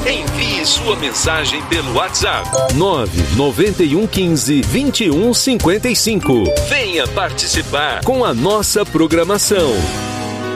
Envie sua mensagem pelo WhatsApp 99115-2155. Venha participar Com a nossa programação.